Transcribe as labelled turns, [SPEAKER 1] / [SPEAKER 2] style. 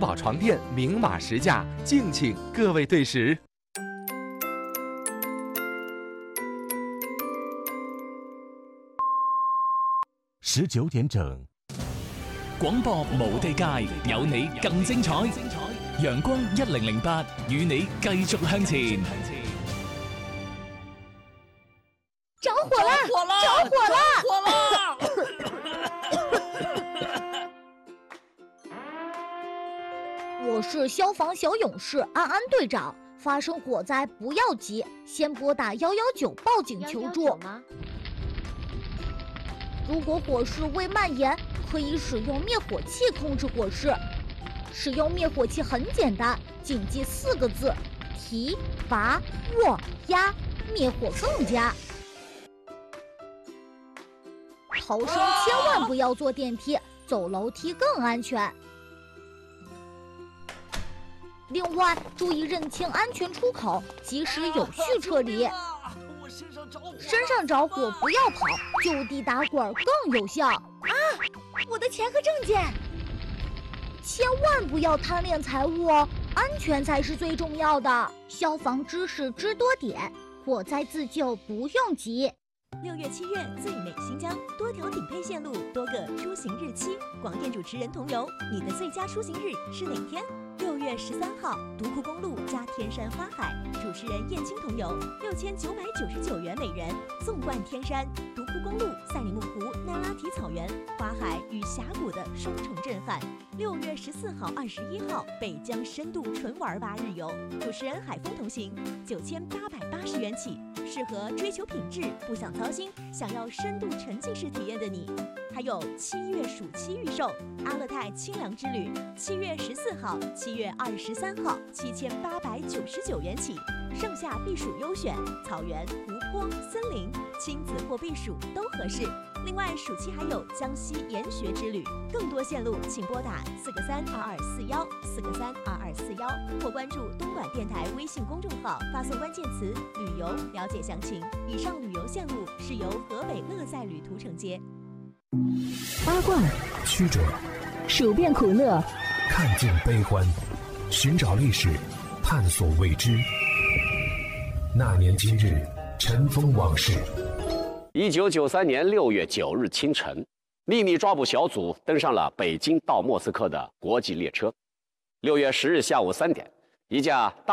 [SPEAKER 1] 宝床垫明码实价，敬请各位对时。
[SPEAKER 2] 19點整，
[SPEAKER 3] 廣播無地界，有你更精彩。陽光1008與你繼續向前。
[SPEAKER 4] 着火了！着火了！我是消防小勇士安安队长。发生火灾不要急，先拨打119报警求助。如果火势未蔓延，可以使用灭火器控制火势。使用灭火器很简单，谨记4个字：提、拔、握、压，灭火更佳。逃生千万不要坐电梯，走楼梯更安全。另外，注意认清安全出口，及时有序撤离。身上着火不要跑，就地打滚更有效。我的钱和证件！千万不要贪恋财物哦，安全才是最重要的。消防知识知多点，火灾自救不用急。
[SPEAKER 5] 6月、7月最美新疆，多条顶配线路，多个出行日期。广电主持人同游，你的最佳出行日是哪天？6月13号，独库公路加天山花海，主持人燕青同游，6999元每人，纵贯天山。独库公路、赛里木湖、那拉提草原、花海与峡谷的双重震撼。6月14号、21号，北疆深度纯玩8日游，主持人海峰同行，9880元起，适合追求品质、不想操心、想要深度沉浸式体验的你。还有7月暑期预售阿勒泰清凉之旅，7月14号、7月23号，7899元起，盛夏避暑优选，草原、湖泊、森林、亲子或避暑都合适。另外，暑期还有江西研学之旅，更多线路请拨打4个32241，4个32241，或关注东莞电台微信公众号，发送关键词“旅游”了解详情。以上旅游线路是由河北乐赛旅途承接。
[SPEAKER 6] 八卦、
[SPEAKER 2] 曲折、
[SPEAKER 6] 数遍苦乐，
[SPEAKER 2] 看尽悲欢，寻找历史，探索未知。那年今日，尘封往事。
[SPEAKER 7] 1993年6月9日清晨，秘密抓捕小组登上了北京到莫斯科的国际列车。6月10日下午3点，一架大